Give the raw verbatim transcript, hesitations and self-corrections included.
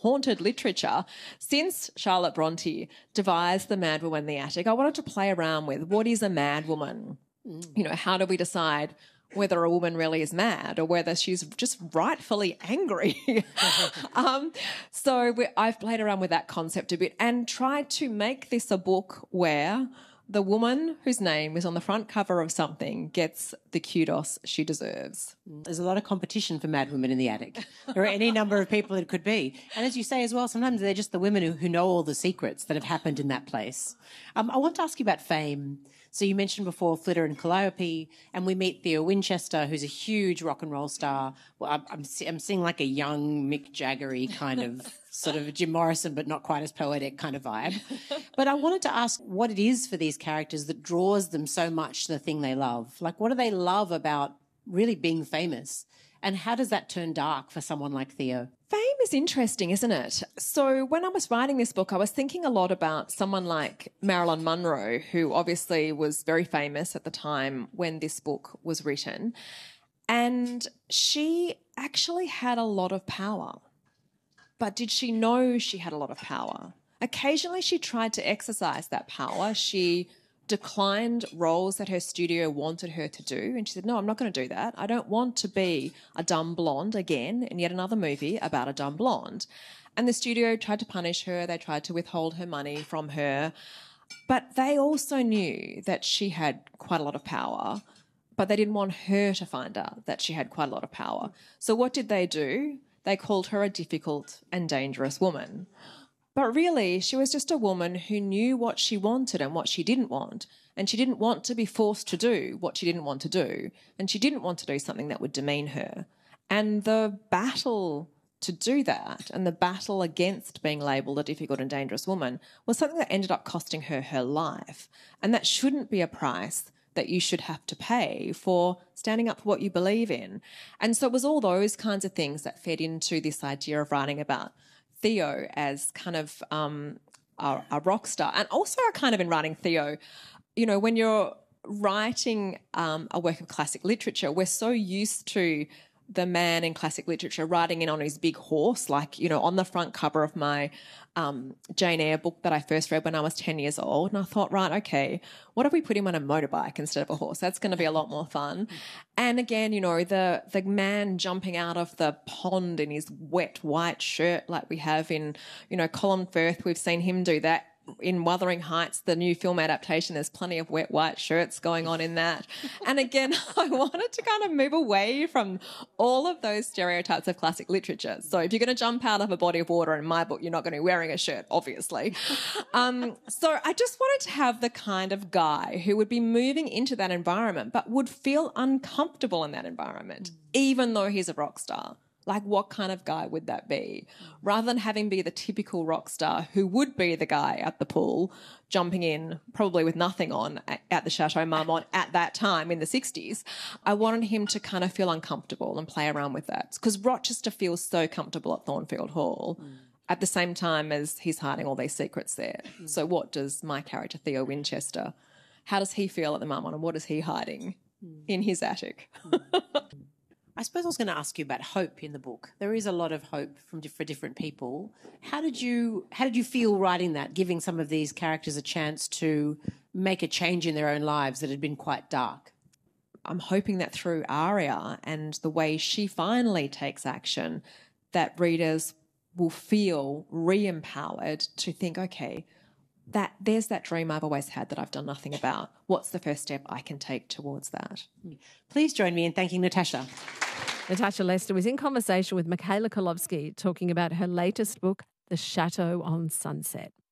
haunted literature, since Charlotte Bronte devised The Mad Woman in the Attic, I wanted to play around with what is a mad woman? Mm. You know, how do we decide whether a woman really is mad or whether she's just rightfully angry? um, so we, I've played around with that concept a bit and tried to make this a book where the woman whose name is on the front cover of something gets the kudos she deserves. There's a lot of competition for mad women in the attic. There are any number of people it could be. And as you say as well, sometimes they're just the women who, who know all the secrets that have happened in that place. Um, I want to ask you about fame. So you mentioned before Flitter and Calliope, and we meet Theo Winchester, who's a huge rock and roll star. Well, I'm, I'm, I'm seeing like a young Mick Jagger-y kind of sort of Jim Morrison, but not quite as poetic kind of vibe. But I wanted to ask what it is for these characters that draws them so much to the thing they love. Like, what do they love about really being famous? And how does that turn dark for someone like Theo? Fame is interesting, isn't it? So when I was writing this book, I was thinking a lot about someone like Marilyn Monroe, who obviously was very famous at the time when this book was written. And she actually had a lot of power. But did she know she had a lot of power? Occasionally she tried to exercise that power. She declined roles that her studio wanted her to do. And she said, no, I'm not going to do that. I don't want to be a dumb blonde again in yet another movie about a dumb blonde. And the studio tried to punish her. They tried to withhold her money from her. But they also knew that she had quite a lot of power, but they didn't want her to find out that she had quite a lot of power. So what did they do? They called her a difficult and dangerous woman. But really, she was just a woman who knew what she wanted and what she didn't want. And she didn't want to be forced to do what she didn't want to do. And she didn't want to do something that would demean her. And the battle to do that and the battle against being labelled a difficult and dangerous woman was something that ended up costing her her life. And that shouldn't be a price that you should have to pay for standing up for what you believe in. And so it was all those kinds of things that fed into this idea of writing about Theo as kind of um, a, a rock star. And also kind of in writing Theo, you know, when you're writing um, a work of classic literature, we're so used to the man in classic literature riding in on his big horse, like, you know, on the front cover of my um, Jane Eyre book that I first read when I was ten years old. And I thought, right, okay, what if we put him on a motorbike instead of a horse? That's going to be a lot more fun. And again, you know, the, the man jumping out of the pond in his wet white shirt like we have in, you know, Colin Firth, we've seen him do that. In Wuthering Heights, the new film adaptation, there's plenty of wet white shirts going on in that. And again, I wanted to kind of move away from all of those stereotypes of classic literature. So if you're going to jump out of a body of water in my book, you're not going to be wearing a shirt, obviously. Um, so I just wanted to have the kind of guy who would be moving into that environment but would feel uncomfortable in that environment, even though he's a rock star. Like, what kind of guy would that be? Rather than having be the typical rock star who would be the guy at the pool jumping in, probably with nothing on, at the Chateau Marmont at that time in the sixties, I wanted him to kind of feel uncomfortable and play around with that. Because Rochester feels so comfortable at Thornfield Hall mm. at the same time as he's hiding all these secrets there. Mm. So what does my character, Theo Winchester, how does he feel at the Marmont and what is he hiding mm. in his attic? Mm. I suppose I was going to ask you about hope in the book. There is a lot of hope from for different people. How did you how did you feel writing that, giving some of these characters a chance to make a change in their own lives that had been quite dark? I'm hoping that through Aria and the way she finally takes action, that readers will feel re-empowered to think, okay, that there's that dream I've always had that I've done nothing about. What's the first step I can take towards that? Please join me in thanking Natasha. Natasha Lester was in conversation with Michaela Kolovsky talking about her latest book, The Chateau on Sunset.